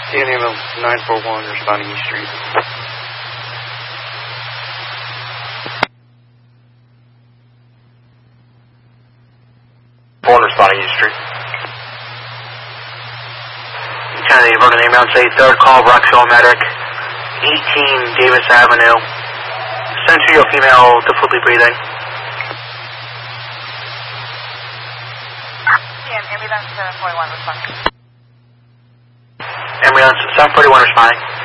TN 941 responding East Street. Responding East Street. Kennedy, Vernon ambulance 8, 3rd call, Roxville Medic, 18 Davis Avenue. Central female difficulty breathing. Ambulance 741 responding. Ambulance 741 responding.